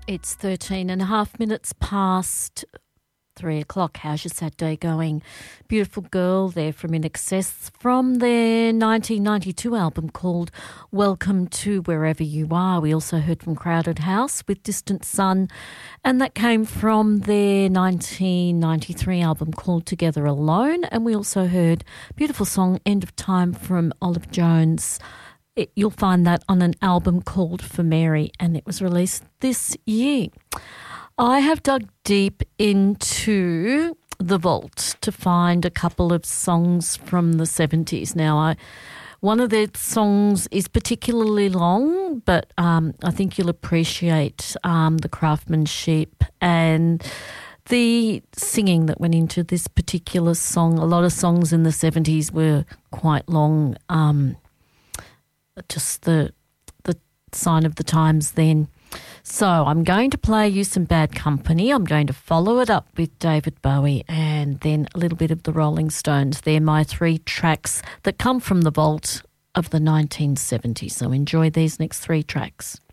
It's 13 and a half minutes past 3 o'clock. How's your Saturday going? Beautiful Girl there from In Excess from their 1992 album called Welcome to Wherever You Are. We also heard from Crowded House with Distant Sun, and that came from their 1993 album called Together Alone. And we also heard a beautiful song End of Time from Olive Jones. You'll find that on an album called For Mary, and it was released this year. I have dug deep into the vault to find a couple of songs from the 70s. Now, one of their songs is particularly long, but I think you'll appreciate the craftsmanship and the singing that went into this particular song. A lot of songs in the 70s were quite long, just the sign of the times then. So I'm going to play you some Bad Company. I'm going to follow it up with David Bowie and then a little bit of the Rolling Stones. They're my three tracks that come from the vault of the 1970s. So enjoy these next three tracks.